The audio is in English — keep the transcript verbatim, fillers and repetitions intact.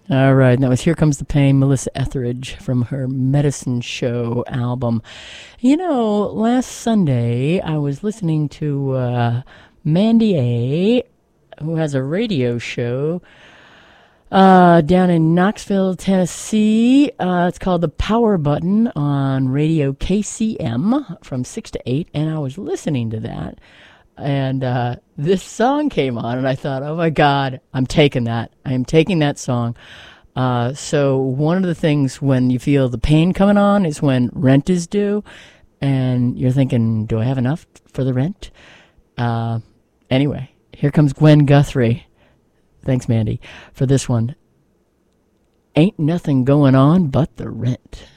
All right, and that was Here Comes the Pain, Melissa Etheridge from her Medicine Show album. You know, last Sunday I was listening to uh, Mandy A, who has a radio show uh, down in Knoxville, Tennessee. Uh, it's called The Power Button on radio K C M from six to eight, and I was listening to that. And uh, this song came on, and I thought, oh my God, I'm taking that. I am taking that song. Uh, so one of the things when you feel the pain coming on is when rent is due, and you're thinking, do I have enough for the rent? Uh, anyway, here comes Gwen Guthrie. Thanks, Mandy, for this one. Ain't nothing going on but the rent.